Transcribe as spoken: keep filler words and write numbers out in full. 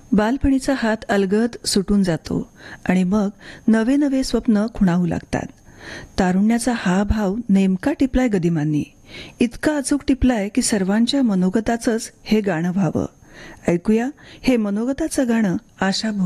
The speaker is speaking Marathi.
बालपणीचा हात अलगद सुटून जातो आणि मग नवे नवे स्वप्न खुणावू लागतात. तारुण्याचा हा भाव नेमका टिपलाय गदिमांनी. इतका अचूक टिपलाय की सर्वांच्या मनोगताचंच हे गाणं व्हावं. ऐकूया हे मनोगताचं गाणं आशा